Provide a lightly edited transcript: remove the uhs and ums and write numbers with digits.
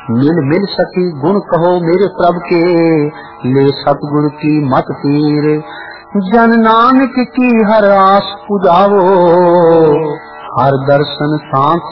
मिल मिल सकी गुण कहो मेरे प्रभ के, ले सतगुरु की मत तीर। जन नानक की हर आस पुजावो, हर दर्शन सांत